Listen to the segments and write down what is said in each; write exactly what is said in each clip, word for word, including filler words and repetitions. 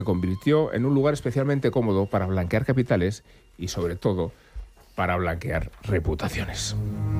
Se convirtió en un lugar especialmente cómodo para blanquear capitales y, sobre todo, para blanquear reputaciones.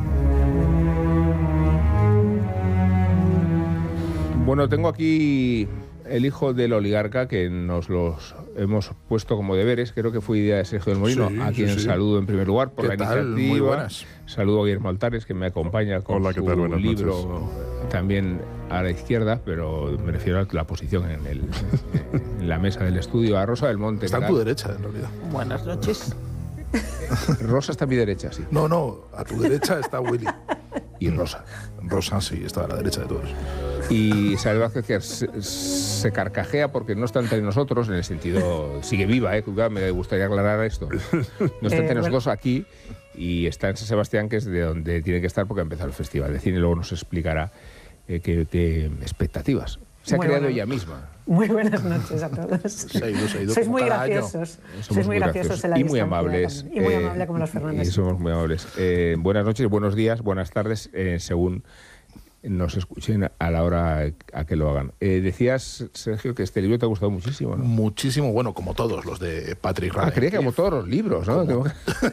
Bueno, tengo aquí el hijo del oligarca que nos los hemos puesto como deberes. Creo que fue idea de Sergio del Molino, sí, a quien sí, sí. saludo en primer lugar por la ¿Qué tal? iniciativa. Muy buenas. Saludo a Guillermo Altares, que me acompaña con Hola, ¿qué su tal? Buenas libro noches. también a la izquierda, pero me refiero a la posición en, el, en la mesa del estudio. A Rosa del Monte. Está a tu derecha, en realidad. Buenas noches. Rosa está a mi derecha, sí. No, no, a tu derecha está Willy. Y Rosa. Rosa sí, está a la derecha de todos. Y Isabel Vázquez que se, se carcajea porque no está entre nosotros, en el sentido, sigue viva, ¿eh? Me gustaría aclarar esto. No está entre Eh, nosotros aquí y está en San Sebastián, que es de donde tiene que estar porque ha empezado el Festival de Cine. Luego nos explicará eh, qué, qué expectativas. Se ha Muy creado bueno. ella misma. Muy buenas noches a todos. Se ha ido, se ha ido Sois como muy cada año. graciosos. Somos Sois muy graciosos en la y muy distancia amables. también. Y muy eh, amable como los Fernández. Y somos muy amables. Eh, buenas noches, buenos días, buenas tardes, eh, según nos escuchen a la hora a que lo hagan. Eh, decías, Sergio, que este libro te ha gustado muchísimo, ¿no? Muchísimo, bueno, como todos los de Patrick Ah, Radcliffe. creía que como todos los libros, ¿no? Como,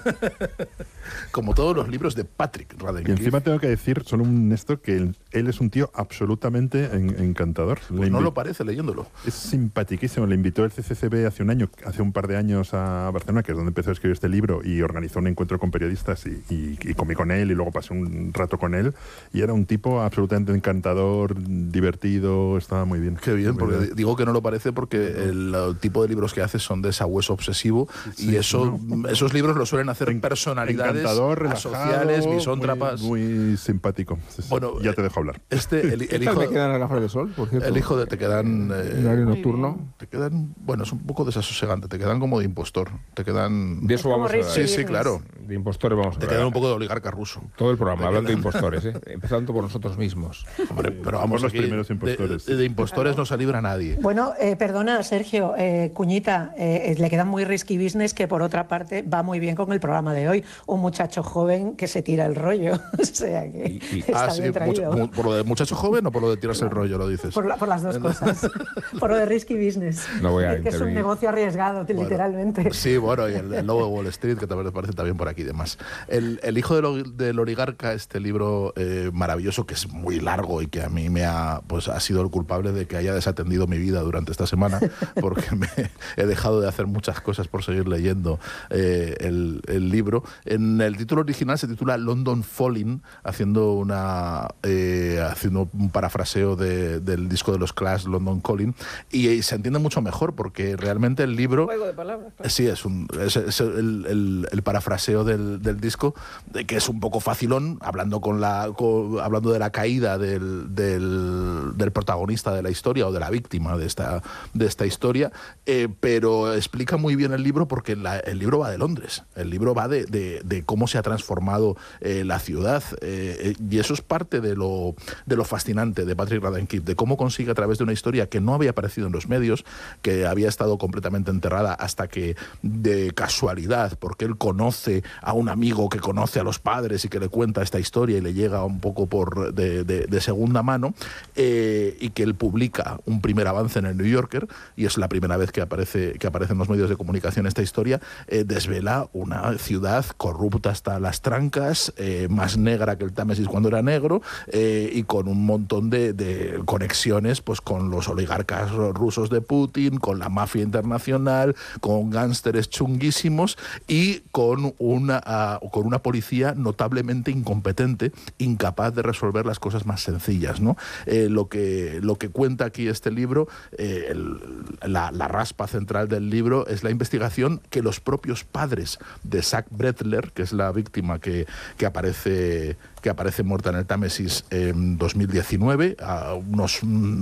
como todos los libros de Patrick Y Radcliffe. encima tengo que decir, solo un Néstor, que él, él es un tío absolutamente en- encantador. Le Pues no invi- lo parece leyéndolo. Es simpaticísimo. Le invitó el C C C B hace un año, hace un par de años a Barcelona, que es donde empezó a escribir este libro, y organizó un encuentro con periodistas y, y- y comí con él y luego pasé un rato con él. Y era un tipo absolutamente encantador, divertido, estaba muy bien. Qué bien, Muy porque bien. digo que no lo parece porque el, el tipo de libros que hace son de sabueso obsesivo Sí, y eso, esos libros lo suelen hacer En- personalidades encantador, relajado, asociales, misóntrapas. Muy, muy simpático. Sí, sí. Bueno, ya te dejo hablar. Este, el, el ¿Qué tal hijo, me quedan las gafas de sol, por cierto? el hijo de te quedan... eh, En horario nocturno. te quedan, bueno, es un poco desasosegante, te quedan como de impostor, te quedan... De eso como vamos a Risky Sí, sí, Business. claro. De impostores vamos a Te hablar. quedan un poco de oligarca ruso. Todo el programa, Te hablando de quedan- impostores, ¿eh? Empezando por nosotros mismos. Hombre, pero Somos vamos los aquí, primeros impostores. De, de impostores no se libra nadie. Bueno, eh, perdona, Sergio, eh, Cuñita, eh, le queda muy risky business que por otra parte va muy bien con el programa de hoy. Un muchacho joven que se tira el rollo. O sea que Y- y- está Ah, sí, bien traído. mucho- mu- ¿por lo de muchacho joven o por lo de tirarse el rollo, lo dices? Por, la- por las dos cosas. Por lo de risky business. No voy a que es un intervenir. negocio arriesgado, Bueno, literalmente. Sí, bueno, y el, el lobo de Wall Street, que también aparece también por aquí y demás. El, el hijo del, o- del oligarca, este libro eh, maravilloso, que es muy largo y que a mí me ha, pues, ha sido el culpable de que haya desatendido mi vida durante esta semana, porque me he dejado de hacer muchas cosas por seguir leyendo eh, el, el libro. En el título original se titula London Falling, haciendo, una, eh, haciendo un parafraseo de, del disco de los Clash, London Calling, y, y se entiende mucho mejor, porque realmente el libro... Juego de palabras. claro. Sí, es, un, es, es el, el- el parafraseo del, del disco, de que es un poco facilón, hablando, con la, con- hablando de la caída del, del, del protagonista de la historia o de la víctima de esta, de esta historia, eh, pero explica muy bien el libro porque la- el libro va de Londres, el libro va de, de- de cómo se ha transformado eh, la ciudad, eh, eh, y eso es parte de lo, de lo fascinante de Patrick Radcliffe, de cómo consigue a través de una historia que no había aparecido en los medios, que había estado completamente enterrada hasta que de casualidad, porque él conoce a un amigo que conoce a los padres y que le cuenta esta historia y le llega un poco por de, de- de segunda mano, eh, y que él publica un primer avance en el New Yorker, y es la primera vez que aparece, que aparece en los medios de comunicación esta historia, eh, desvela una ciudad corrupta hasta las trancas, eh, más negra que el Támesis cuando era negro, eh, y con un montón de, de conexiones pues con los oligarcas rusos de Putin, con la mafia internacional, con gángsteres chunguísimos y con una, uh, con una policía notablemente incompetente, incapaz de resolver las cosas más sencillas, ¿no? Eh, lo, que, lo que cuenta aquí este libro, eh, el, la, la raspa central del libro es la investigación que los propios padres de Zach Bretler, que es la víctima que, que aparece que aparece muerta en el Támesis en dos mil diecinueve, a unos,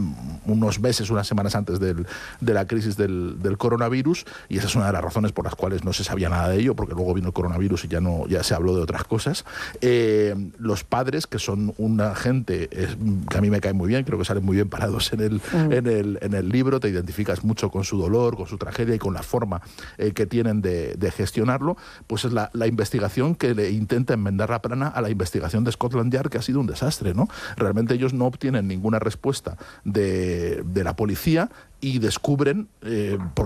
unos meses, unas semanas antes del, de la crisis del, del coronavirus, y esa es una de las razones por las cuales no se sabía nada de ello, porque luego vino el coronavirus y ya, no, ya se habló de otras cosas. Eh, los padres, que son una gente es, que a mí me cae muy bien, creo que salen muy bien parados en el, mm. en el, en el libro, te identificas mucho con su dolor, con su tragedia y con la forma eh, que tienen de, de gestionarlo, pues es la, la investigación que le intenta enmendar la plana a la investigación de Scotland Yard que ha sido un desastre, ¿no? Realmente ellos no obtienen ninguna respuesta de, de la policía y descubren, eh, por